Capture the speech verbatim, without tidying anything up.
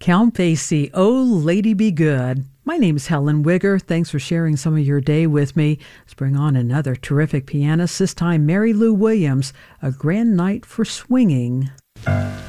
Count Basie, Oh Lady Be Good. My name is Helen Wigger. Thanks for sharing some of your day with me. Let's bring on another terrific pianist, this time Mary Lou Williams, A Grand Night for Swinging.